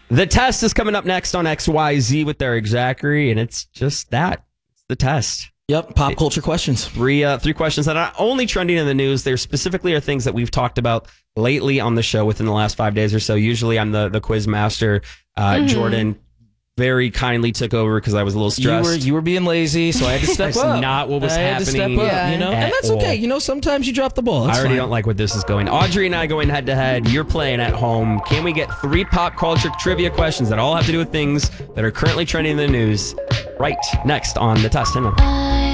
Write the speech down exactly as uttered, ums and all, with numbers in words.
The test is coming up next on X Y Z with Eric Zachary, and it's just that. It's the test. Yep, pop culture questions. Three uh, three questions that are not only trending in the news. There specifically are things that we've talked about lately on the show within the last five days or so. Usually I'm the, the quiz master. Uh, mm-hmm. Jordan very kindly took over because I was a little stressed. You were, you were being lazy, so I had to step that's up. That's not what was I happening. Had to step up, yeah. you know? And that's all. okay. You know, sometimes you drop the ball. That's I already fine. don't like where this is going. Audrey and I going head to head. You're playing at home. Can we get three pop culture trivia questions that all have to do with things that are currently trending in the news? Right next on the test. Hang on.